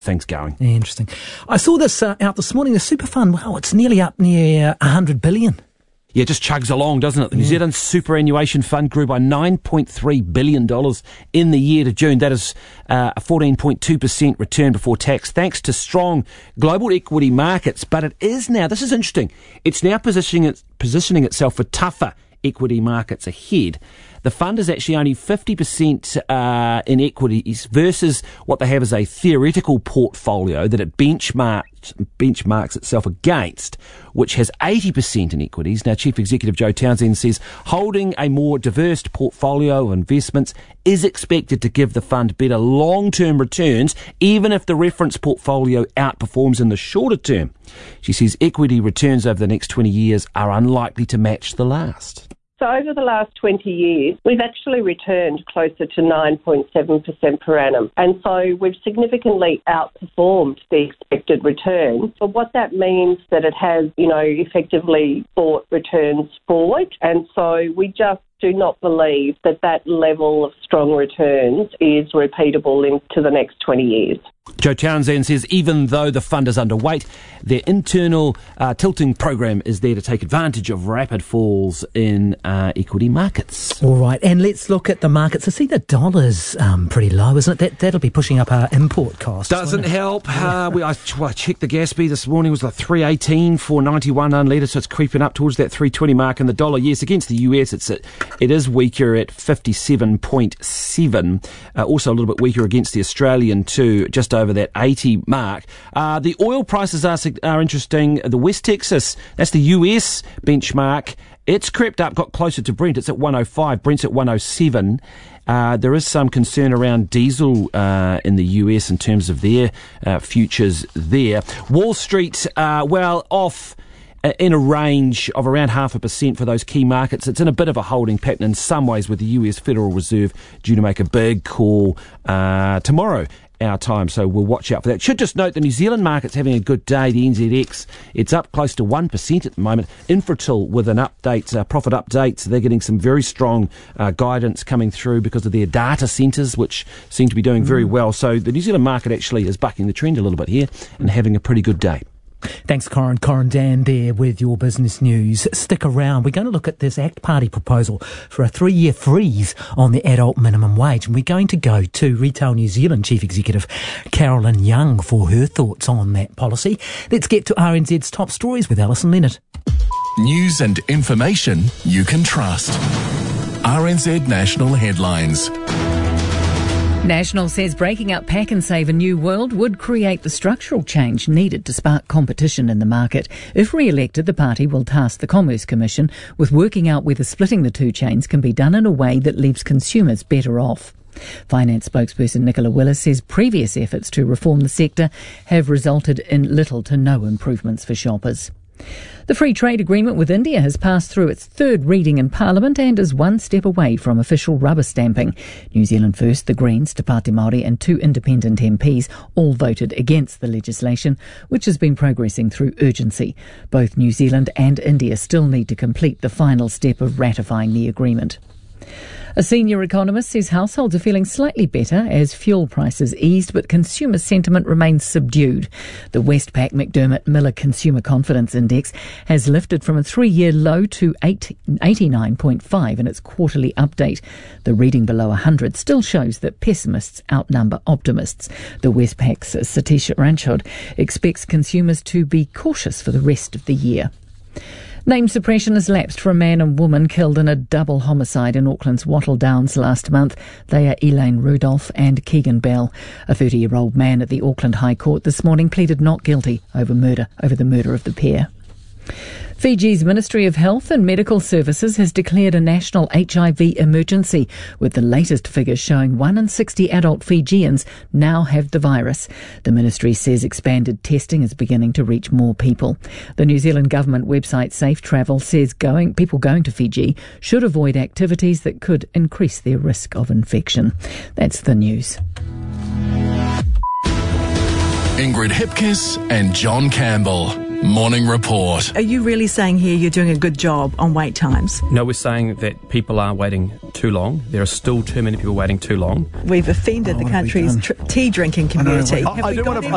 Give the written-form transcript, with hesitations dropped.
things going. Interesting. I saw this out this morning. The super fund, wow, it's nearly up near 100 billion. Yeah, it just chugs along, doesn't it? The New Zealand Superannuation Fund grew by $9.3 billion in the year to June. That is a 14.2% return before tax, thanks to strong global equity markets. But it is now, this is interesting, it's now positioning itself for tougher equity markets ahead. The fund is actually only 50% in equities versus what they have as a theoretical portfolio that it benchmarks itself against, which has 80% in equities. Now, Chief Executive Joe Townsend says holding a more diverse portfolio of investments is expected to give the fund better long-term returns, even if the reference portfolio outperforms in the shorter term. She says equity returns over the next 20 years are unlikely to match the last. So over the last 20 years, we've actually returned closer to 9.7% per annum. And so we've significantly outperformed the expected return. But what that means that it has, effectively brought returns forward. And so we just do not believe that level of strong returns is repeatable into the next 20 years. Joe Townsend says even though the fund is underweight, their internal tilting program is there to take advantage of rapid falls in equity markets. All right, and let's look at the markets. I see the dollar's pretty low, isn't it? That'll be pushing up our import costs. Doesn't help. I checked the Gaspy this morning. It was like 3.18, 4.91 unleaded, so it's creeping up towards that 3.20 mark. And the dollar, yes, against the US, it is weaker at 57.7. Also a little bit weaker against the Australian too, just over that 80 mark. The oil prices are interesting. The West Texas, that's the US benchmark. It's crept up, got closer to Brent. It's at 105. Brent's at 107. There is some concern around diesel in the US in terms of their futures there. Wall Street, off in a range of around 0.5% for those key markets. It's in a bit of a holding pattern in some ways, with the US Federal Reserve due to make a big call tomorrow, our time, so we'll watch out for that. Should just note the New Zealand market's having a good day. The NZX, it's up close to 1% at the moment. Infratil with an update, profit update. They're getting some very strong guidance coming through because of their data centres, which seem to be doing very well. So the New Zealand market actually is bucking the trend a little bit here and having a pretty good day. Thanks, Corin. Corin Dan there with your business news. Stick around. We're going to look at this ACT Party proposal for a 3-year freeze on the adult minimum wage. And we're going to go to Retail New Zealand Chief Executive Carolyn Young for her thoughts on that policy. Let's get to RNZ's top stories with Alison Leonard. News and information you can trust. RNZ National Headlines. National says breaking up Pak'nSave a New World would create the structural change needed to spark competition in the market. If re-elected, the party will task the Commerce Commission with working out whether splitting the two chains can be done in a way that leaves consumers better off. Finance spokesperson Nicola Willis says previous efforts to reform the sector have resulted in little to no improvements for shoppers. The free trade agreement with India has passed through its third reading in Parliament and is one step away from official rubber stamping. New Zealand First, the Greens, Te Pāti Māori and 2 independent MPs all voted against the legislation, which has been progressing through urgency. Both New Zealand and India still need to complete the final step of ratifying the agreement. A senior economist says households are feeling slightly better as fuel prices eased, but consumer sentiment remains subdued. The Westpac McDermott Miller Consumer Confidence Index has lifted from a 3-year low to 89.5 in its quarterly update. The reading below 100 still shows that pessimists outnumber optimists. The Westpac's Satish Ranchod expects consumers to be cautious for the rest of the year. Name suppression has lapsed for a man and woman killed in a double homicide in Auckland's Wattle Downs last month. They are Elaine Rudolph and Keegan Bell. A 30-year-old man at the Auckland High Court this morning pleaded not guilty over the murder of the pair. Fiji's Ministry of Health and Medical Services has declared a national HIV emergency, with the latest figures showing 1 in 60 adult Fijians now have the virus. The ministry says expanded testing is beginning to reach more people. The New Zealand government website Safe Travel says people going to Fiji should avoid activities that could increase their risk of infection. That's the news. Ingrid Hipkiss and John Campbell. Morning Report. Are you really saying here you're doing a good job on wait times? No, we're saying that people are waiting too long. There are still too many people waiting too long. We've offended the country's tea drinking community. I do want to